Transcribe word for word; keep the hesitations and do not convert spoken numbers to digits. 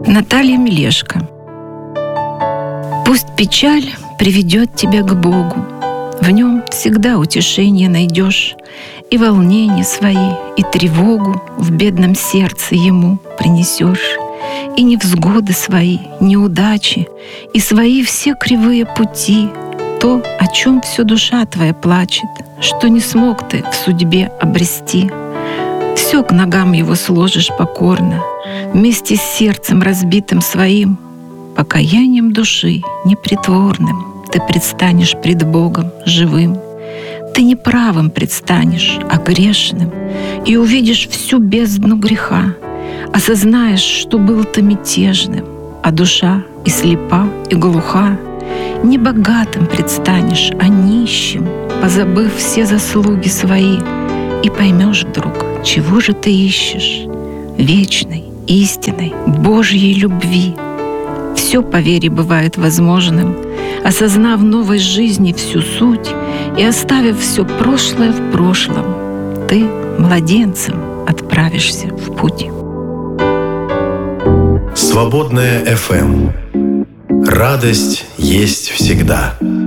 Наталья Мелешко. Пусть печаль приведет тебя к Богу, в нем всегда утешение найдешь, и волнения свои, и тревогу в бедном сердце ему принесешь, и невзгоды свои, неудачи, и свои все кривые пути, то, о чем все душа твоя плачет, что не смог ты в судьбе обрести. Все к ногам его сложишь покорно, вместе с сердцем разбитым своим, покаянием души непритворным ты предстанешь пред Богом живым. Ты не правым предстанешь, а грешным, и увидишь всю бездну греха, осознаешь, что был ты мятежным, а душа и слепа, и глуха. Не богатым предстанешь, а нищим, позабыв все заслуги свои, и поймешь вдруг, чего же ты ищешь: вечной, истинной, Божьей любви. Все по вере бывает возможным, осознав новой жизни всю суть и оставив все прошлое в прошлом, ты младенцем отправишься в путь. Свободная эф эм. Радость есть всегда.